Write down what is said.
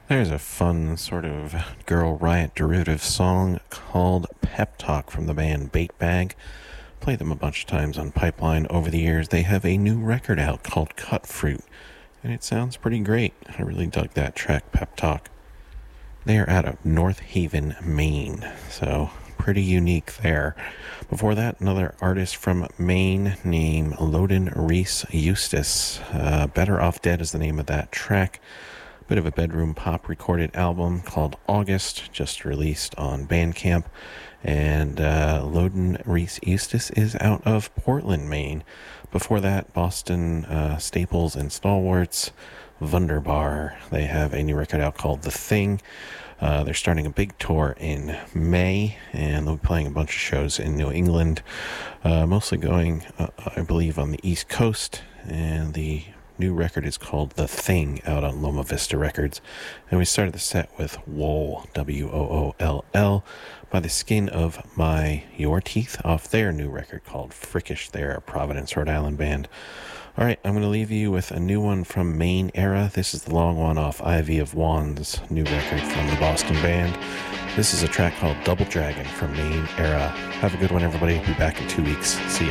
There's a fun sort of Girl Riot derivative song called Pep Talk from the band Bait Bag. Played them a bunch of times on Pipeline over the years. They have a new record out called Cut Fruit, and it sounds pretty great. I really dug that track, Pep Talk. They are out of North Haven, Maine, so pretty unique there. Before that, another artist from Maine named Loden Reese Eustace. Better Off Dead is the name of that track. Bit of a bedroom pop recorded album called August, just released on Bandcamp. And Loden Reese Eustace is out of Portland, Maine. Before that, Boston Staples and Stalwarts, Wunderbar. They have a new record out called The Thing. They're starting a big tour in May, and they'll be playing a bunch of shows in New England, mostly going, I believe, on the East Coast, and the new record is called The Thing, out on Loma Vista Records. And we started the set with Wool, Wooll, by the Skin of Your Teeth, off their new record called Frickish. They're a Providence, Rhode Island band. All right, I'm going to leave you with a new one from Maine Era. This is the long one off Ivy of Wands, new record from the Boston band. This is a track called Double Dragon from Maine Era. Have a good one, everybody. Be back in 2 weeks. See ya.